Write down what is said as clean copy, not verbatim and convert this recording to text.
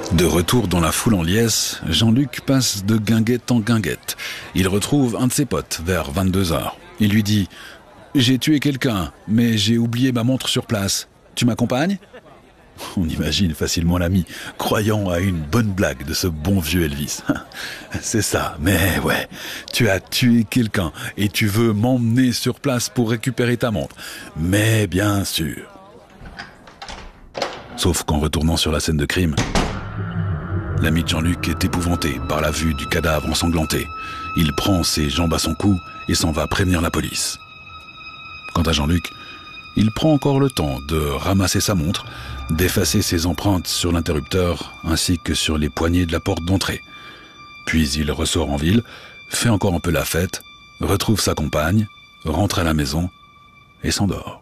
De retour dans la foule en liesse, Jean-Luc passe de guinguette en guinguette. Il retrouve un de ses potes vers 22h. Il lui dit « J'ai tué quelqu'un, mais j'ai oublié ma montre sur place. Tu m'accompagnes ?» On imagine facilement l'ami croyant à une bonne blague de ce bon vieux Elvis. C'est ça, mais ouais, tu as tué quelqu'un et tu veux m'emmener sur place pour récupérer ta montre. Mais bien sûr. Sauf qu'en retournant sur la scène de crime, l'ami de Jean-Luc est épouvanté par la vue du cadavre ensanglanté. Il prend ses jambes à son cou et s'en va prévenir la police. Quant à Jean-Luc, il prend encore le temps de ramasser sa montre, d'effacer ses empreintes sur l'interrupteur ainsi que sur les poignées de la porte d'entrée. Puis il ressort en ville, fait encore un peu la fête, retrouve sa compagne, rentre à la maison et s'endort.